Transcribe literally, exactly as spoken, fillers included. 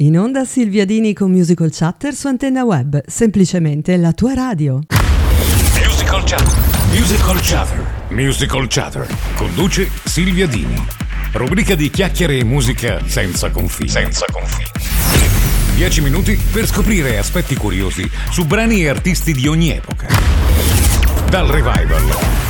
In onda Silvia Dini con Musical Chatter su Antenna Web, semplicemente la tua radio. Musical Chatter, Musical Chatter, Musical Chatter. Conduce Silvia Dini. Rubrica di chiacchiere e musica senza confini. Senza confini. Dieci minuti per scoprire aspetti curiosi su brani e artisti di ogni epoca. Dal revival